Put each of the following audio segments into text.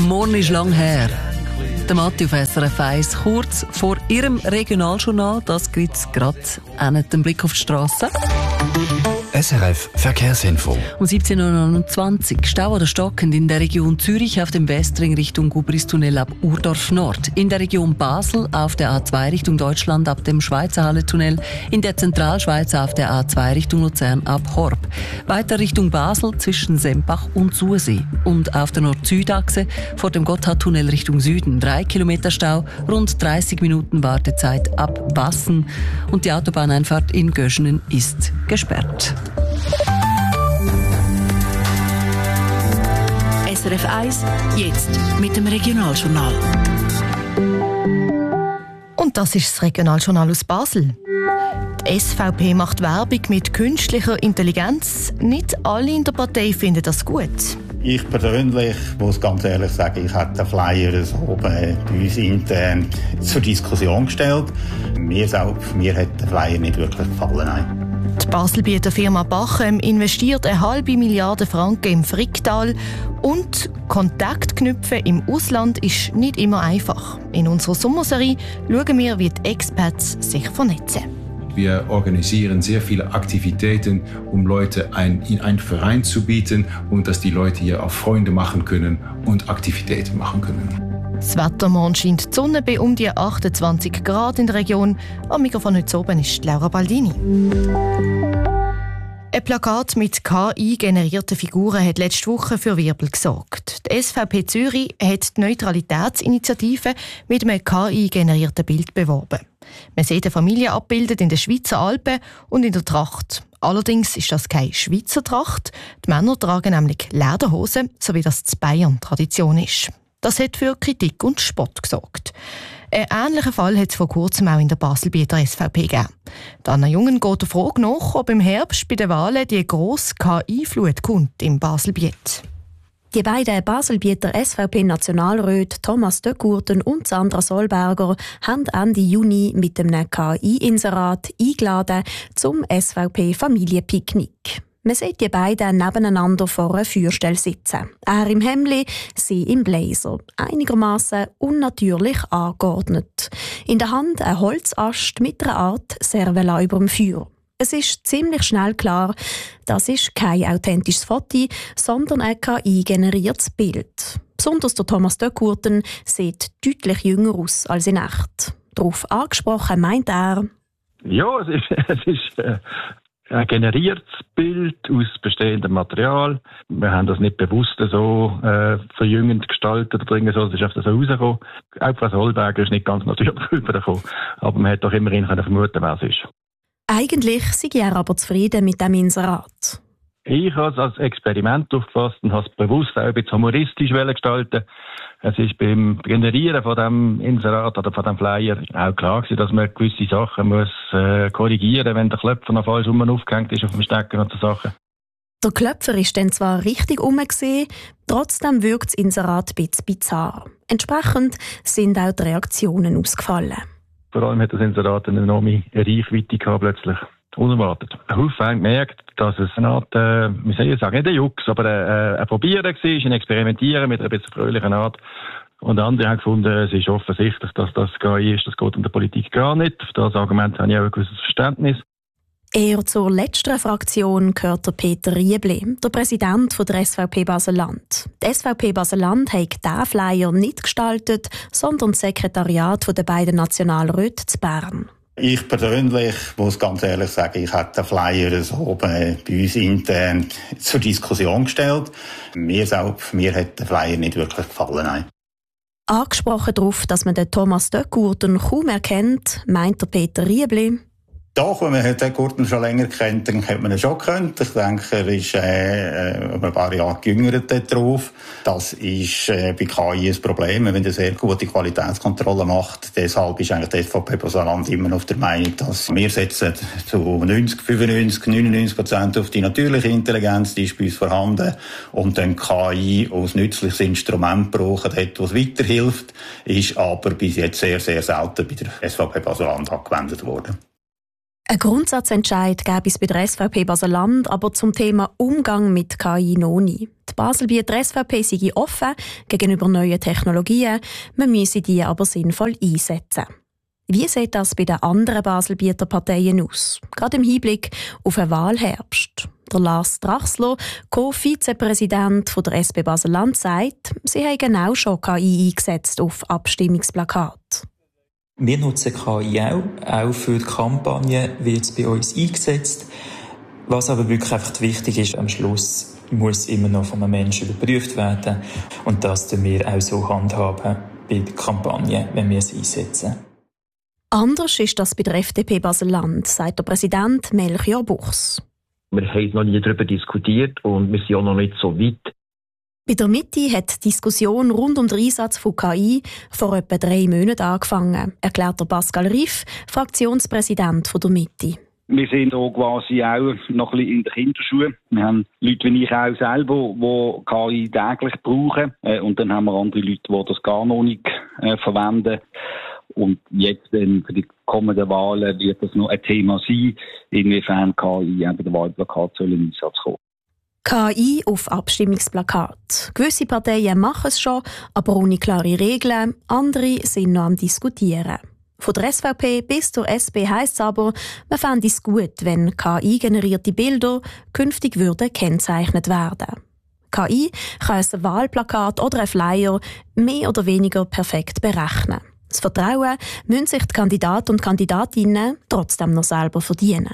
Morgen ist lang her. Der Matti auf SRF 1, kurz vor ihrem Regionaljournal, das gibt es gerade einen Blick auf die Strasse. SRF Verkehrsinfo. Um 17.29 Uhr Stau oder stockend in der Region Zürich auf dem Westring Richtung Gubristunnel ab Urdorf Nord. In der Region Basel auf der A2 Richtung Deutschland ab dem Schweizerhalle-Tunnel. In der Zentralschweiz auf der A2 Richtung Luzern ab Horb. Weiter Richtung Basel zwischen Sempach und Sursee. Und auf der Nord-Süd-Achse vor dem Gotthardtunnel Richtung Süden 3 Kilometer Stau, rund 30 Minuten Wartezeit ab Wassen. Und die Autobahneinfahrt in Göschenen ist gesperrt. SRF 1, jetzt mit dem Regionaljournal. Und das ist das Regionaljournal aus Basel. Die SVP macht Werbung mit künstlicher Intelligenz. Nicht alle in der Partei finden das gut. Ich persönlich muss ganz ehrlich sagen, ich habe den Flyer so bei uns intern zur Diskussion gestellt. Mir hat der Flyer nicht wirklich gefallen. Nein. Die Baselbieter Firma Bachem investiert 1,5 Milliarden Franken im Fricktal. Und Kontaktknüpfen im Ausland ist nicht immer einfach. In unserer Sommerserie schauen wir, wie die Expats sich vernetzen. Wir organisieren sehr viele Aktivitäten, um Leute in einen Verein zu bieten und dass die Leute hier auch Freunde machen können und Aktivitäten machen können. Das Wetter morgen scheint die Sonne bei um die 28 Grad in der Region. Am Mikrofon heute oben ist Laura Baldini. Ein Plakat mit KI-generierten Figuren hat letzte Woche für Wirbel gesorgt. Die SVP Zürich hat die Neutralitätsinitiative mit einem KI-generierten Bild beworben. Man sieht eine Familie abgebildet in den Schweizer Alpen und in der Tracht. Allerdings ist das keine Schweizer Tracht. Die Männer tragen nämlich Lederhosen, so wie das in Bayern Tradition ist. Das hat für Kritik und Spott gesorgt. Einen ähnlichen Fall hat es vor kurzem auch in der Baselbieter SVP gegeben. Anna Jungen geht der Frage nach, ob im Herbst bei den Wahlen die grosse KI-Flut kommt im Baselbiet. Die beiden Baselbieter SVP-Nationalräte Thomas de Courten und Sandra Solberger haben Ende Juni mit einem KI-Inserat eingeladen zum SVP-Familienpicknick. Man sieht die beiden nebeneinander vor einer Feuerstelle sitzen. Er im Hemdli, sie im Blazer. Einigermaßen unnatürlich angeordnet. In der Hand ein Holzast mit einer Art Servela über dem Feuer. Es ist ziemlich schnell klar, das ist kein authentisches Foto, sondern ein KI-generiertes Bild. Besonders der Thomas de Courten sieht deutlich jünger aus als in echt. Darauf angesprochen meint er: Ja, es ist ein generiertes Bild aus bestehendem Material. Wir haben das nicht bewusst so verjüngend gestaltet oder so, es ist einfach so rausgekommen. Auch Frau Solberger ist nicht ganz natürlich rübergekommen, aber man hätte doch immerhin vermuten, wer es ist. Eigentlich sei er aber zufrieden mit dem Inserat. Ich habe es als Experiment aufgefasst und habe es bewusst auch ein bisschen humoristisch gestalten. Es ist beim Generieren von dem Inserat oder von dem Flyer auch klar gewesen, dass man gewisse Sachen muss korrigieren, wenn der Klöpfer noch falsch aufgehängt ist auf dem Stecker und so Sachen. Der Klöpfer ist dann zwar richtig rumgesehen, trotzdem wirkt das Inserat ein bisschen bizarr. Entsprechend sind auch die Reaktionen ausgefallen. Vor allem hat das Inserat eine enorme Reichweite gehabt, plötzlich. Unerwartet. Haufen gemerkt, dass es eine Art, wie soll ich sagen, nicht ein Jux, aber ein Probieren war, ein Experimentieren mit einer bisschen fröhlichen Art. Und andere haben gefunden, es ist offensichtlich, dass das KI ist, das geht in der Politik gar nicht. Auf das Argument habe ich auch ein gewisses Verständnis. Eher zur letzteren Fraktion gehört der Peter Riebli, der Präsident der SVP Basel-Land. Die SVP Basel-Land hat diesen Flyer nicht gestaltet, sondern das Sekretariat der beiden Nationalräte zu Bern. Ich persönlich muss ganz ehrlich sagen, ich habe den Flyer so bei uns intern zur Diskussion gestellt. Mir hat der Flyer nicht wirklich gefallen. Nein. Angesprochen darauf, dass man den Thomas de Courten kaum erkennt, meint der Peter Riebli. Doch, wenn man den Courten schon länger kennt, dann hätte man ihn schon gekannt. Ich denke, er ist ein paar Jahre jünger drauf. Das ist bei KI ein Problem, wenn er sehr gute Qualitätskontrolle macht. Deshalb ist eigentlich die SVP Basel-Land immer noch der Meinung, dass wir setzen zu 90, 95, 99% auf die natürliche Intelligenz, die ist bei uns vorhanden. Und dann KI als nützliches Instrument brauchen, das weiterhilft, ist aber bis jetzt sehr, sehr selten bei der SVP Basel-Land angewendet worden. Ein Grundsatzentscheid gäbe es bei der SVP Basel-Land aber zum Thema Umgang mit KI noch nie. Die Baselbieter SVP sei offen gegenüber neuen Technologien, man müsse die aber sinnvoll einsetzen. Wie sieht das bei den anderen Baselbieter Parteien aus? Gerade im Hinblick auf den Wahlherbst. Der Lars Drachsler, Co-Vizepräsident der SP Basel-Land, sagt, sie haben auch schon KI eingesetzt auf Abstimmungsplakaten. Wir nutzen KI auch für die Kampagne wird es bei uns eingesetzt. Was aber wirklich einfach wichtig ist, am Schluss muss immer noch von einem Menschen überprüft werden. Und das tun wir auch so handhaben bei der Kampagne, wenn wir es einsetzen. Anders ist das bei der FDP Basel-Land, sagt der Präsident Melchior Buchs. Wir haben noch nie darüber diskutiert und wir sind auch noch nicht so weit. Bei der Mitte hat die Diskussion rund um den Einsatz von KI vor etwa 3 Monaten angefangen, erklärt der Pascal Riff, Fraktionspräsident der Mitte. Wir sind auch quasi auch noch ein bisschen in den Kinderschuhen. Wir haben Leute wie ich auch selber, die KI täglich brauchen. Und dann haben wir andere Leute, die das gar noch nicht verwenden. Und jetzt für die kommenden Wahlen wird das noch ein Thema sein, inwiefern KI bei der Wahlplakat soll in Einsatz kommen. KI auf Abstimmungsplakat. Gewisse Parteien machen es schon, aber ohne klare Regeln. Andere sind noch am Diskutieren. Von der SVP bis zur SP heisst es aber, man fände es gut, wenn KI-generierte Bilder künftig würden gekennzeichnet werden. KI kann ein Wahlplakat oder ein Flyer mehr oder weniger perfekt berechnen. Das Vertrauen müssen sich die Kandidaten und Kandidatinnen trotzdem noch selber verdienen.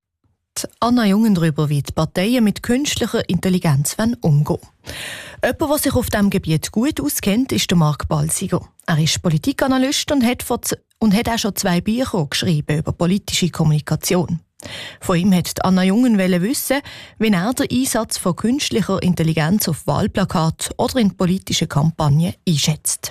Anna Jungen darüber, wie die Parteien mit künstlicher Intelligenz umgehen wollen. Jemand, der sich auf diesem Gebiet gut auskennt, ist der Marc Balsiger. Er ist Politikanalyst und hat auch schon 2 Bücher geschrieben über politische Kommunikation. Von ihm hat Anna Jungen wissen, wie er den Einsatz von künstlicher Intelligenz auf Wahlplakaten oder in politischen Kampagnen einschätzt.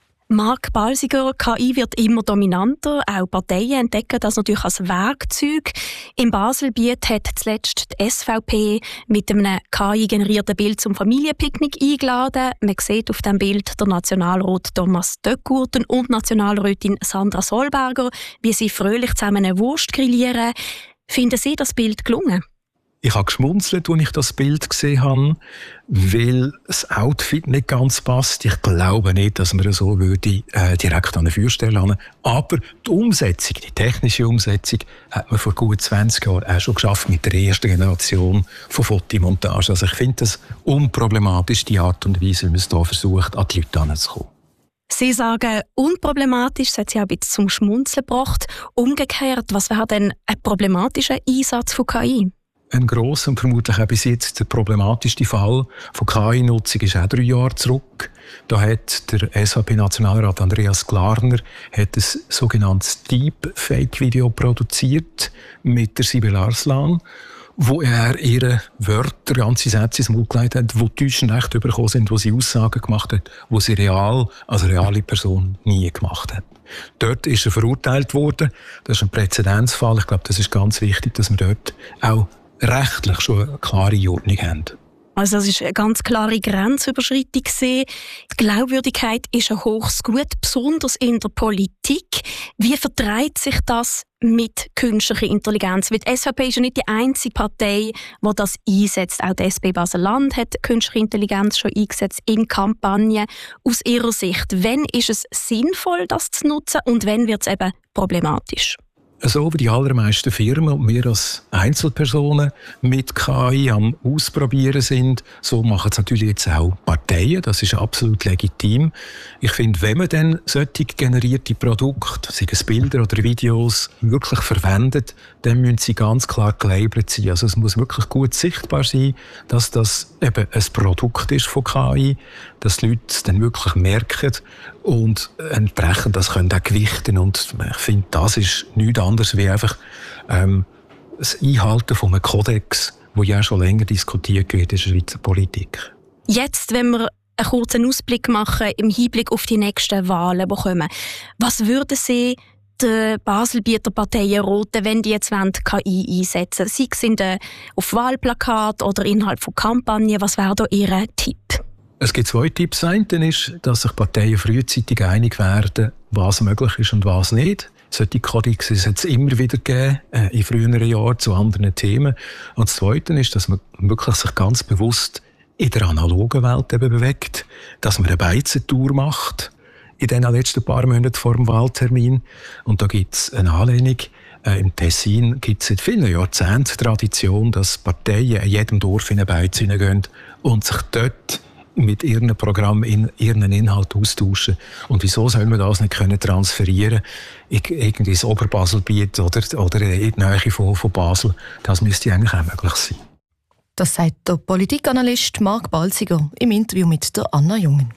Marc Balsiger, KI wird immer dominanter. Auch Parteien entdecken das natürlich als Werkzeug. Im Baselbiet hat zuletzt die SVP mit einem KI-generierten Bild zum Familienpicknick eingeladen. Man sieht auf dem Bild der Nationalrat Thomas Döckgurten und Nationalrätin Sandra Solberger, wie sie fröhlich zusammen eine Wurst grillieren. Finden Sie das Bild gelungen? Ich habe geschmunzelt, als ich das Bild gesehen habe, weil das Outfit nicht ganz passt. Ich glaube nicht, dass man so würde direkt an eine Feuerstelle haben. Aber die Umsetzung, die technische Umsetzung, hat man vor gut 20 Jahren auch schon geschafft mit der ersten Generation von Fotomontage. Also ich finde das unproblematisch, die Art und Weise, wie man es hier versucht, an die Leute heranzukommen. Sie sagen, unproblematisch, das hat Sie auch ein bisschen zum Schmunzeln gebracht. Umgekehrt, was wäre denn ein problematischer Einsatz von KI? Ein grosser und vermutlich auch bis jetzt der problematischste Fall von KI-Nutzung ist auch 3 Jahre zurück. Da hat der SVP-Nationalrat Andreas Glarner ein sogenanntes Deepfake-Video produziert mit der Sibel Arslan, wo er ihre Wörter, ganze Sätze ins Mund gelegt hat, die täuschend echt bekommen sind, wo sie Aussagen gemacht hat, die sie als reale Person nie gemacht hat. Dort ist er verurteilt worden. Das ist ein Präzedenzfall. Ich glaube, das ist ganz wichtig, dass wir dort auch rechtlich schon eine klare Ordnung haben. Also das ist eine ganz klare Grenzüberschreitung. Die Glaubwürdigkeit ist ein hohes Gut, besonders in der Politik. Wie vertreibt sich das mit künstlicher Intelligenz? Weil die SVP ist ja nicht die einzige Partei, die das einsetzt. Auch die SP Basel-Land hat künstliche Intelligenz schon eingesetzt in Kampagnen. Aus Ihrer Sicht, wann ist es sinnvoll, das zu nutzen und wann wird es eben problematisch? So wie die allermeisten Firmen und wir als Einzelpersonen mit KI am Ausprobieren sind, so machen es natürlich jetzt auch Parteien. Das ist absolut legitim. Ich finde, wenn man dann solche generierte Produkte, sei es Bilder oder Videos, wirklich verwendet, dann müssen sie ganz klar gelabelt sein. Also es muss wirklich gut sichtbar sein, dass das eben ein Produkt ist von KI, dass die Leute es dann wirklich merken und entsprechend das können auch gewichten. Und ich finde, das ist nichts anderes wie einfach das Einhalten von einem Kodex, der ja schon länger diskutiert wird in der Schweizer Politik. Jetzt, wenn wir einen kurzen Ausblick machen im Hinblick auf die nächsten Wahlen, die kommen, was würden Sie den Baselbieter Parteien raten, wenn die jetzt KI einsetzen wollen? Sei es auf Wahlplakat oder innerhalb von Kampagnen, was wäre da Ihr Tipp? Es gibt 2 Tipps. Das eine ist, dass sich Parteien frühzeitig einig werden, was möglich ist und was nicht. Solche Kodexe hat es immer wieder gegeben, in früheren Jahren zu anderen Themen. Und das Zweite ist, dass man wirklich sich ganz bewusst in der analogen Welt eben bewegt, dass man eine Beizentour macht in den letzten paar Monaten vor dem Wahltermin. Und da gibt es eine Anlehnung. Im Tessin gibt es seit vielen Jahrzehnten Tradition, dass Parteien in jedem Dorf in eine Beiz hineingehen und sich dort mit ihren Programmen in ihren Inhalt austauschen. Und wieso soll man das nicht transferieren irgendwie ins Oberbaselbiet oder in die Nähe von Basel? Das müsste eigentlich auch möglich sein. Das sagt der Politikanalyst Marc Balziger im Interview mit der Anna Jungen.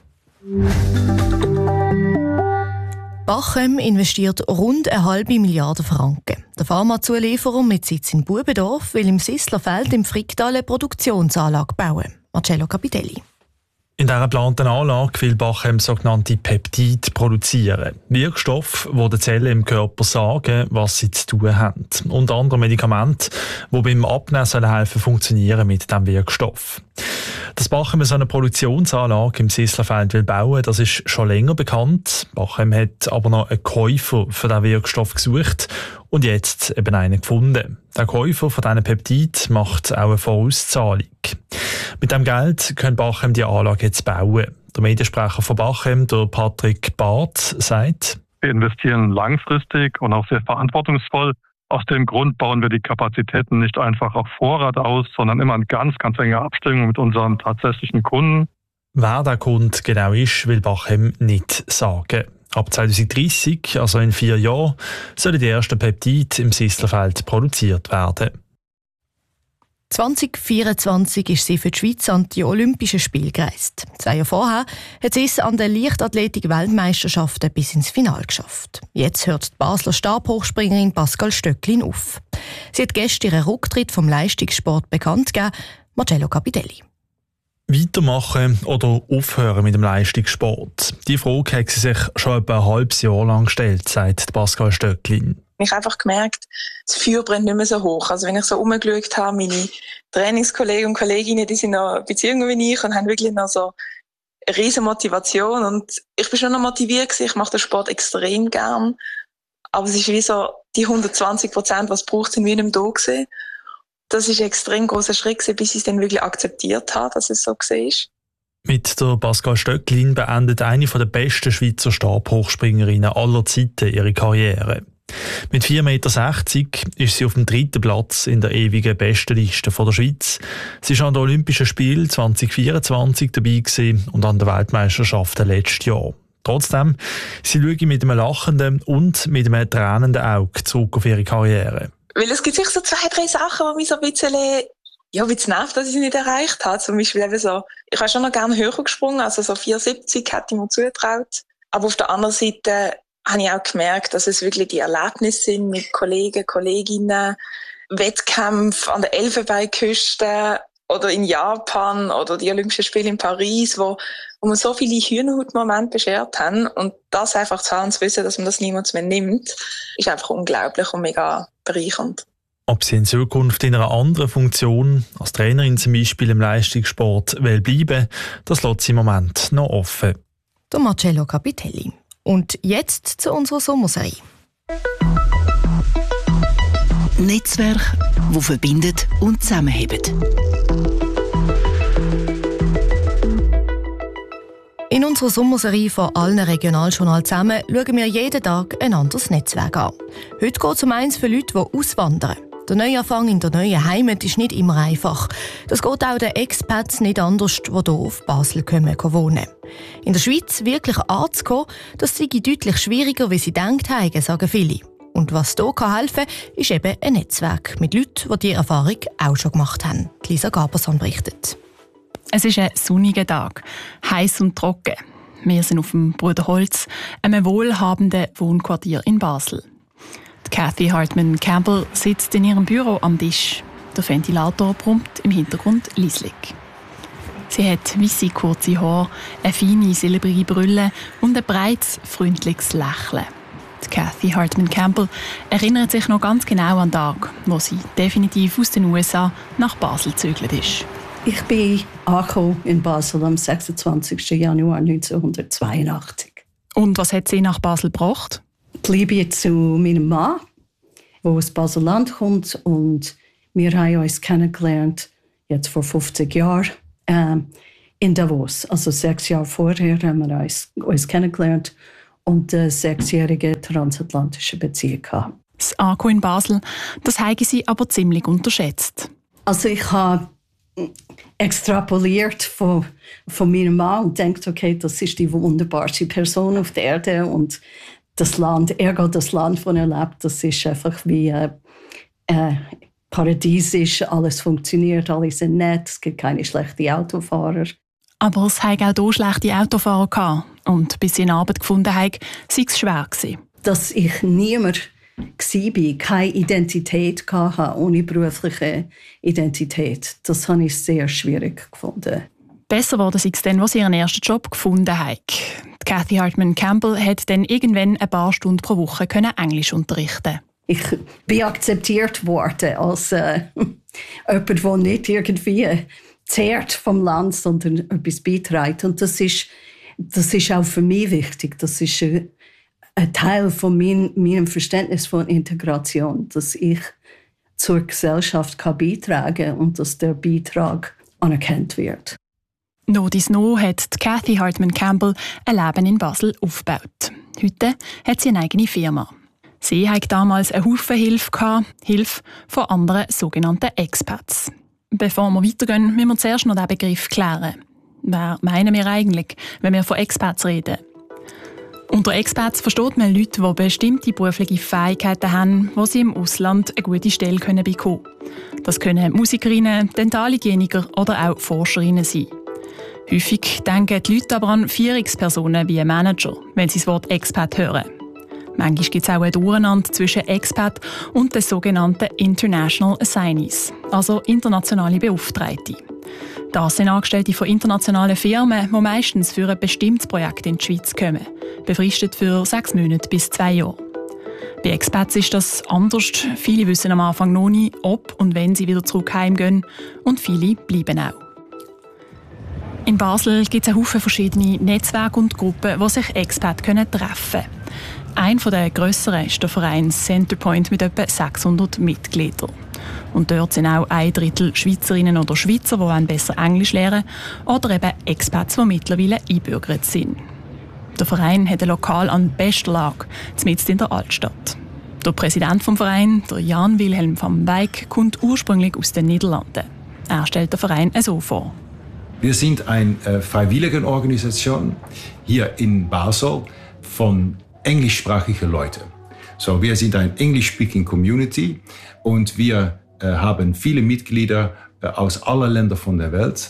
Bachem investiert rund 1,5 Milliarden Franken. Der Pharmazulieferer mit Sitz in Bubendorf will im Sisslerfeld im Fricktal eine Produktionsanlage bauen. Marcello Capitelli. In dieser geplanten Anlage will Bachem sogenannte Peptide produzieren. Wirkstoffe, die den Zellen im Körper sagen, was sie zu tun haben. Unter anderem Medikamente, die beim Abnehmen helfen funktionieren mit diesem Wirkstoff. Dass Bachem so eine Produktionsanlage im Sisslerfeld will bauen, das ist schon länger bekannt. Bachem hat aber noch einen Käufer für diesen Wirkstoff gesucht und jetzt eben einen gefunden. Der Käufer von diesen Peptiden macht auch eine Vorauszahlung. Mit dem Geld können Bachem die Anlage jetzt bauen. Der Mediensprecher von Bachem, der Patrick Barth, sagt: Wir investieren langfristig und auch sehr verantwortungsvoll. Aus dem Grund bauen wir die Kapazitäten nicht einfach auf Vorrat aus, sondern immer in ganz, ganz enger Abstimmung mit unseren tatsächlichen Kunden. Wer der Kunde genau ist, will Bachem nicht sagen. Ab 2030, also in 4 Jahren, sollen die ersten Peptide im Sisslerfeld produziert werden. 2024 ist sie für die Schweiz an die Olympischen Spiele gereist. 2 Jahre vorher hat sie es an den Leichtathletik-Weltmeisterschaften bis ins Finale geschafft. Jetzt hört die Basler Stabhochspringerin Pascal Stöcklin auf. Sie hat gestern ihren Rücktritt vom Leistungssport bekannt gegeben. Marcello Capitelli. Weitermachen oder aufhören mit dem Leistungssport? Die Frage hat sie sich schon etwa ein halbes Jahr lang gestellt, sagt Pascal Stöcklin. Ich habe einfach gemerkt, das Feuer brennt nicht mehr so hoch. Also wenn ich so rumgeschaut habe, meine Trainingskollegen und Kolleginnen, die sind noch Beziehungen wie ich und haben wirklich noch so eine riesen Motivation. Und ich bin schon noch motiviert gewesen. Ich mache den Sport extrem gern. Aber es ist wie so, die 120%, was es braucht, sind wie nicht mehr da gewesen. Das ist ein extrem grosser Schritt gewesen, bis ich es dann wirklich akzeptiert habe, dass es so war. Mit der Pascal Stöcklin beendet eine der besten Schweizer Stabhochspringerinnen aller Zeiten ihre Karriere. Mit 4,60 Meter ist sie auf dem 3. Platz in der ewigen Bestenliste der Schweiz. Sie war an den Olympischen Spielen 2024 dabei und an der Weltmeisterschaft letztes Jahr. Trotzdem, sie schaue mit einem lachenden und mit einem tränenden Auge zurück auf ihre Karriere. Weil es gibt sicher so 2, 3 Sachen, die mich so ein bisschen nervt, dass ich es nicht erreicht habe. Zum Beispiel eben so, ich habe schon noch gerne höher gesprungen, also so 4,70 hätte ich mir zugetraut. Aber auf der anderen Seite habe ich auch gemerkt, dass es wirklich die Erlebnisse sind mit Kollegen, Kolleginnen, Wettkämpfe an der Elfenbeinküste oder in Japan oder die Olympischen Spiele in Paris, wo mir so viele Hühnerhautmomente beschert haben. Und das einfach zu haben, zu wissen, dass man das niemand mehr nimmt, ist einfach unglaublich und mega bereichernd. Ob sie in Zukunft in einer anderen Funktion, als Trainerin zum Beispiel im Leistungssport, will bleiben, das lässt sie im Moment noch offen. Der Marcello Capitelli. Und jetzt zu unserer Sommerserie. Netzwerk, das verbindet und zusammenhält. In unserer Sommerserie von allen Regionaljournal zusammen schauen wir jeden Tag ein anderes Netzwerk an. Heute geht es um eins für Leute, die auswandern. Der Neuanfang in der neuen Heimat ist nicht immer einfach. Das geht auch den Expats nicht anders, die hier auf Basel wohnen. In der Schweiz wirklich anzukommen, das sei deutlich schwieriger, wie sie gedacht haben, sagen viele. Und was hier helfen kann, ist eben ein Netzwerk mit Leuten, die diese Erfahrung auch schon gemacht haben. Lisa Gaberson berichtet. Es ist ein sonniger Tag, heiß und trocken. Wir sind auf dem Bruderholz, einem wohlhabenden Wohnquartier in Basel. Cathy Hartman Campbell sitzt in ihrem Büro am Tisch. Der Ventilator brummt im Hintergrund leislich. Sie hat weisse, kurze Haare, eine feine, silbrige Brille und ein breites, freundliches Lächeln. Cathy Hartman Campbell erinnert sich noch ganz genau an den Tag, wo sie definitiv aus den USA nach Basel gezögert ist. Ich bin angekommen in Basel am 26. Januar 1982. Und was hat sie nach Basel gebracht? Die Liebe zu meinem Mann, der aus Basel-Land kommt. Und wir haben uns kennengelernt, jetzt vor 50 Jahren. in Davos. Also 6 Jahre vorher haben wir uns kennengelernt und eine 6-jährige transatlantische Beziehung gehabt. Das Ankommen in Basel, das haben sie aber ziemlich unterschätzt. Also ich habe extrapoliert von meinem Mann und denkt, okay, das ist die wunderbarste Person auf der Erde und das Land, ergo das Land, wo er lebt, das ist einfach wie paradiesisch, alles funktioniert, alle sind nett, es gibt keine schlechten Autofahrer. Aber es hatten auch hier schlechte Autofahrer gehabt. Und bis sie eine Arbeit gefunden haben, sei es schwer gewesen. Dass ich niemand war, keine Identität hatte, ohne berufliche Identität, das habe ich sehr schwierig gefunden. Besser wurde es dann, als sie ihren ersten Job gefunden haben. Cathy Hartman Campbell hat dann irgendwann ein paar Stunden pro Woche Englisch unterrichten. Ich bin akzeptiert worden als jemand, der nicht irgendwie zehrt vom Land, sondern etwas beiträgt. Und das ist auch für mich wichtig. Das ist ein Teil von meinem Verständnis von Integration, dass ich zur Gesellschaft beitragen kann und dass der Beitrag anerkannt wird. No dies no hat Cathy Hartman Campbell ein Leben in Basel aufgebaut. Heute hat sie eine eigene Firma. Sie hatte damals eine Haufen Hilfe von anderen sogenannten Expats. Bevor wir weitergehen, müssen wir zuerst noch den Begriff klären. Wer meinen wir eigentlich, wenn wir von Expats reden? Unter Expats versteht man Leute, die bestimmte berufliche Fähigkeiten haben, wo sie im Ausland eine gute Stelle bekommen können. Das können Musikerinnen, Dentalhygieniker oder auch Forscherinnen sein. Häufig denken die Leute aber an Führungspersonen wie Manager, wenn sie das Wort Expat hören. Manchmal gibt es auch ein Durcheinander zwischen Expat und den sogenannten International Assignees, also internationale Beauftragte. Das sind Angestellte von internationalen Firmen, die meistens für ein bestimmtes Projekt in die Schweiz kommen, befristet für 6 Monate bis 2 Jahre. Bei Expats ist das anders. Viele wissen am Anfang noch nicht, ob und wenn sie wieder zurück heimgehen, und viele bleiben auch. In Basel gibt es einen Haufen verschiedene Netzwerke und Gruppen, wo sich Expats treffen können. Einer der grösseren ist der Verein Centerpoint mit etwa 600 Mitgliedern. Und dort sind auch 1/3 Schweizerinnen oder Schweizer, die besser Englisch lernen wollen, oder eben Expats, die mittlerweile eingebürgert sind. Der Verein hat ein Lokal an bester Lage, mitten in der Altstadt. Der Präsident des Vereins, der Jan Wilhelm van Weyck, kommt ursprünglich aus den Niederlanden. Er stellt den Verein so vor. Wir sind eine Freiwilligenorganisation hier in Basel von englischsprachigen Leuten. So, wir sind eine English-speaking Community und wir haben viele Mitglieder aus allen Ländern von der Welt,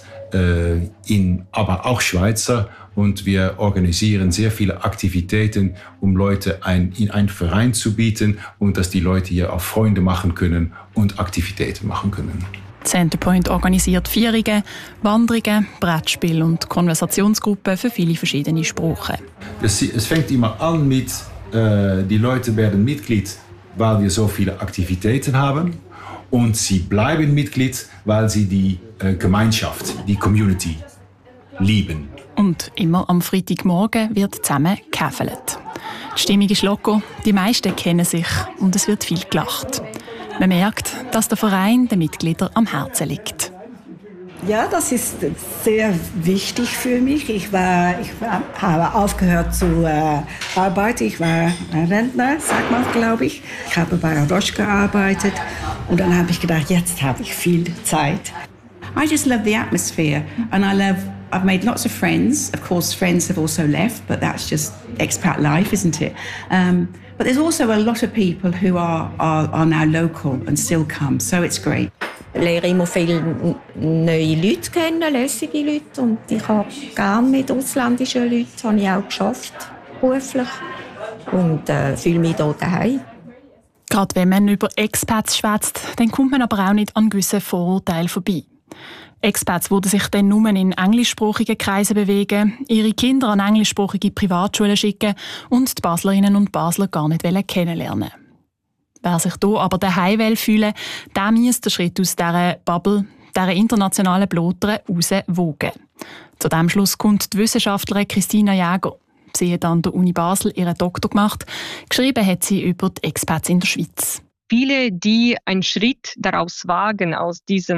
aber auch Schweizer, und wir organisieren sehr viele Aktivitäten, um Leute in einen Verein zu bieten und dass die Leute hier auch Freunde machen können und Aktivitäten machen können. Centerpoint organisiert Feierungen, Wanderungen, Brettspiele und Konversationsgruppen für viele verschiedene Sprachen. Es fängt immer an mit, die Leute werden Mitglied, weil wir so viele Aktivitäten haben. Und sie bleiben Mitglied, weil sie die Gemeinschaft, die Community lieben. Und immer am Freitagmorgen wird zusammen gekäfelt. Die Stimmung ist locker, die meisten kennen sich und es wird viel gelacht. Man merkt, dass der Verein den Mitgliedern am Herzen liegt. Ja, das ist sehr wichtig für mich. Ich habe aufgehört zu arbeiten. Ich war Rentner, sagt man, glaube ich. Ich habe bei Roche gearbeitet und dann habe ich gedacht, jetzt habe ich viel Zeit. I just love the atmosphere and I've made lots of friends. Of course, friends have also left, but that's just expat life, isn't it? But there's also a lot of people who are now local and still come, so it's great. Ich lerne immer viele neue Leute kennen, lässige Leute, und ich habe gerne mit ausländischen Leuten, das habe ich auch geschafft, beruflich, und fühle mich hier daheim. Gerade wenn man über Expats schwätzt, dann kommt man aber auch nicht an gewissen Vorurteilen vorbei. Expats würden sich dann nur in englischsprachigen Kreisen bewegen, ihre Kinder an englischsprachige Privatschulen schicken und die Baslerinnen und Basler gar nicht kennenlernen. Wer sich hier aber daheim fühlen will, der muss den Schritt aus dieser Bubble, dieser internationalen Blotere, rauswagen. Zu diesem Schluss kommt die Wissenschaftlerin Christina Jäger. Sie hat an der Uni Basel ihren Doktor gemacht. Geschrieben hat sie über die Expats in der Schweiz. Viele, die einen Schritt daraus wagen, aus diesem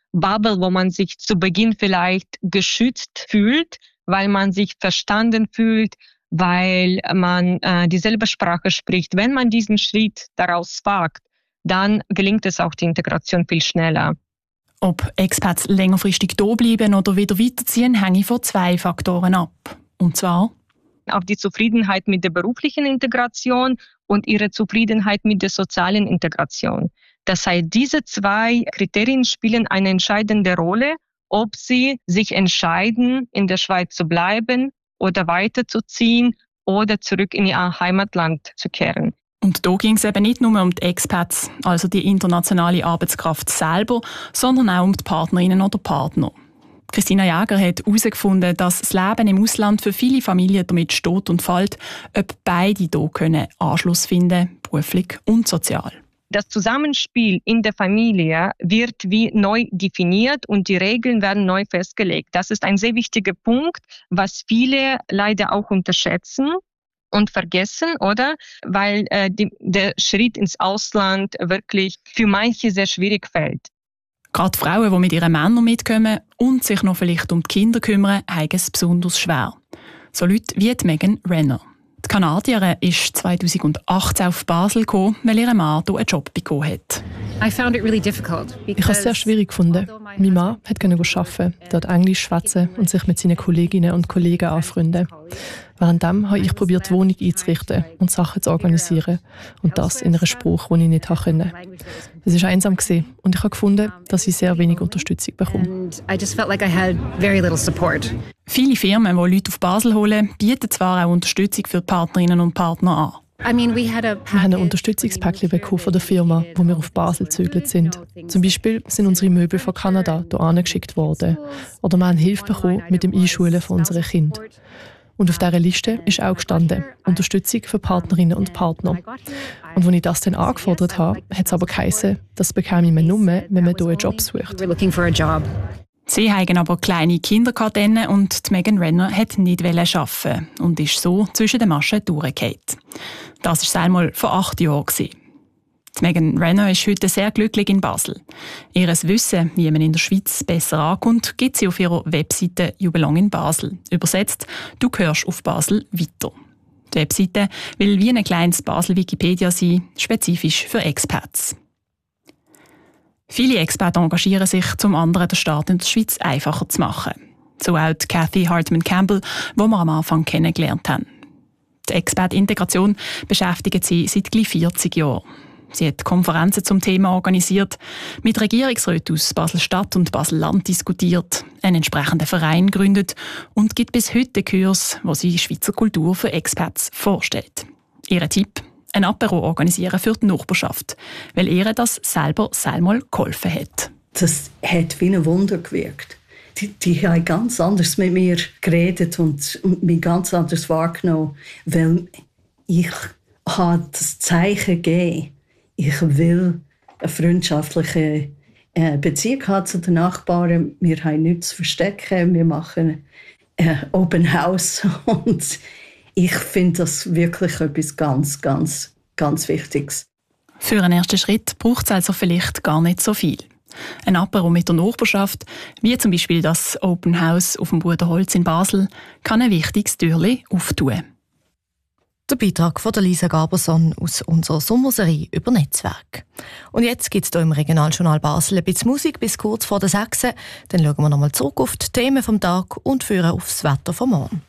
Bubble, wo man sich zu Beginn vielleicht geschützt fühlt, weil man sich verstanden fühlt, weil man dieselbe Sprache spricht. Wenn man diesen Schritt daraus wagt, dann gelingt es auch die Integration viel schneller. Ob Expats längerfristig da bleiben oder wieder weiterziehen, hänge von 2 Faktoren ab. Und zwar auf die Zufriedenheit mit der beruflichen Integration und ihre Zufriedenheit mit der sozialen Integration. Das heißt, diese 2 Kriterien spielen eine entscheidende Rolle, ob sie sich entscheiden, in der Schweiz zu bleiben oder weiterzuziehen oder zurück in ihr Heimatland zu kehren. Und da ging es eben nicht nur um die Expats, also die internationale Arbeitskraft selber, sondern auch um die Partnerinnen oder Partner. Christina Jäger hat herausgefunden, dass das Leben im Ausland für viele Familien damit steht und fällt, ob beide hier Anschluss finden können, beruflich und sozial. Das Zusammenspiel in der Familie wird wie neu definiert und die Regeln werden neu festgelegt. Das ist ein sehr wichtiger Punkt, was viele leider auch unterschätzen und vergessen, oder? Weil der Schritt ins Ausland wirklich für manche sehr schwierig fällt. Gerade Frauen, die mit ihren Männern mitkommen und sich noch vielleicht um die Kinder kümmern, haben es besonders schwer. So Leute wie Megan Renner. Die Kanadierin ist 2018 auf Basel gekommen, weil ihr Mann hier einen Job bekommen hat. Ich habe es sehr schwierig gefunden. Mein Mann konnte arbeiten, dort Englisch schwätzen und sich mit seinen Kolleginnen und Kollegen anfreunden. Währenddem habe ich probiert, die Wohnung einzurichten und Sachen zu organisieren. Und das in einer Sprache, die ich nicht konnte. Es war einsam und ich habe gefunden, dass ich sehr wenig Unterstützung bekomme. Viele Firmen, die Leute auf Basel holen, bieten zwar auch Unterstützung für die Partnerinnen und Partner an. Wir haben ein Unterstützungspäckchen bekommen von der Firma, wo wir auf Basel gezögert sind. Zum Beispiel sind unsere Möbel von Kanada hierher geschickt worden. Oder wir haben Hilfe bekommen mit dem Einschulen von unseren Kindern. Und auf dieser Liste ist auch gestanden, Unterstützung für Partnerinnen und Partner. Und als ich das dann angefordert habe, hat es aber geheißen, das bekäme man nur, wenn man hier einen Job sucht. Sie hatten aber kleine Kinder und Megan Renner wollte nicht arbeiten und ist so zwischen den Maschen durchgefallen. Das war einmal vor 8 Jahren. Megan Renner ist heute sehr glücklich in Basel. Ihr Wissen, wie man in der Schweiz besser ankommt, gibt sie auf ihrer Webseite «You Belong in Basel». Übersetzt, du gehörst auf Basel weiter. Die Webseite will wie ein kleines Basel-Wikipedia sein, spezifisch für Expats. Viele Expats engagieren sich, um anderen den Start in der Schweiz einfacher zu machen. So auch Cathy Hartman Campbell, die wir am Anfang kennengelernt haben. Die Expat-Integration beschäftigt sie seit gleich 40 Jahren. Sie hat Konferenzen zum Thema organisiert, mit Regierungsräten aus Basel-Stadt und Basel-Land diskutiert, einen entsprechenden Verein gegründet und gibt bis heute Kurs, wo sie die Schweizer Kultur für Expats vorstellt. Ihr Tipp: ein Apero organisieren für die Nachbarschaft, weil ihr das selber mal geholfen hat. Das hat wie ein Wunder gewirkt. Die haben ganz anders mit mir geredet und mich ganz anders wahrgenommen, weil ich habe das Zeichen gegeben. Ich will eine freundschaftliche Beziehung haben zu den Nachbarn. Wir haben nichts zu verstecken. Wir machen Open House. Und ich finde das wirklich etwas ganz, ganz, ganz Wichtiges. Für einen ersten Schritt braucht es also vielleicht gar nicht so viel. Ein Apero mit der Nachbarschaft, wie zum Beispiel das Open House auf dem Bruderholz in Basel, kann ein wichtiges Türchen auftun. Der Beitrag von Lisa Gaberson aus unserer Sommerserie über Netzwerk. Und jetzt gibt es hier im Regionaljournal Basel ein bisschen Musik bis kurz vor der 6. Dann schauen wir nochmal zurück auf die Themen vom Tag und führen aufs Wetter vom Morgen.